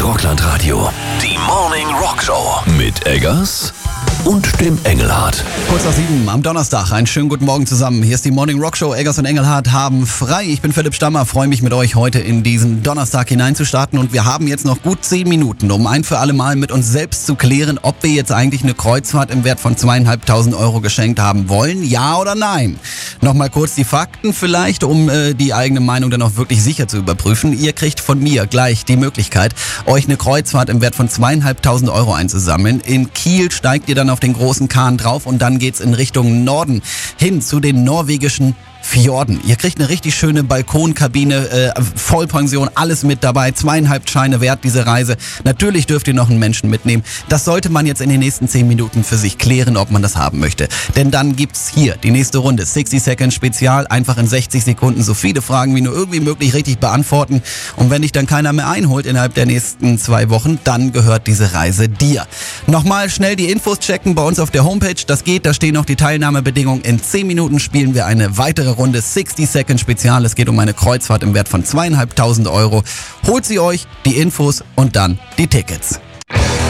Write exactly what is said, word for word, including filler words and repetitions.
Rockland-Radio. Die Morning Rock Show mit Eggers und dem Engelhardt. Kurz nach sieben am Donnerstag. Einen schönen guten Morgen zusammen. Hier ist die Morning Rock Show. Eggers und Engelhardt haben frei. Ich bin Philipp Stammer, freue mich mit euch heute in diesen Donnerstag hineinzustarten. Und wir haben jetzt noch gut zehn Minuten, um ein für alle Mal mit uns selbst zu klären, ob wir jetzt eigentlich eine Kreuzfahrt im Wert von zweieinhalbtausend Euro geschenkt haben wollen. Ja oder nein? Nochmal kurz die Fakten vielleicht, um äh, die eigene Meinung dann auch wirklich sicher zu überprüfen. Ihr kriegt von mir gleich die Möglichkeit, euch eine Kreuzfahrt im Wert von zweieinhalbtausend Euro einzusammeln. In Kiel steigt ihr dann auf den großen Kahn drauf und dann geht's in Richtung Norden hin zu den norwegischen Fjorden. Ihr kriegt eine richtig schöne Balkonkabine, äh, Vollpension, alles mit dabei, zweieinhalb Scheine wert diese Reise. Natürlich dürft ihr noch einen Menschen mitnehmen. Das sollte man jetzt in den nächsten zehn Minuten für sich klären, ob man das haben möchte. Denn dann gibt's hier die nächste Runde, sechzig Second Spezial, einfach in sechzig Sekunden so viele Fragen wie nur irgendwie möglich richtig beantworten. Und wenn dich dann keiner mehr einholt innerhalb der nächsten zwei Wochen, dann gehört diese Reise dir. Nochmal schnell die Infos checken bei uns auf der Homepage. Das geht, da stehen noch die Teilnahmebedingungen. In zehn Minuten spielen wir eine weitere Runde sechzig Second Spezial. Es geht um eine Kreuzfahrt im Wert von zweieinhalbtausend Euro. Holt sie euch, die Infos und dann die Tickets.